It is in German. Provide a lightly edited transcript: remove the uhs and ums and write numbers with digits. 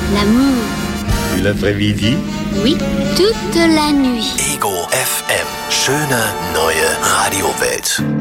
L'amour. Et l'après-midi? Oui, toute la nuit. Ego FM. Schöne neue Radiowelt.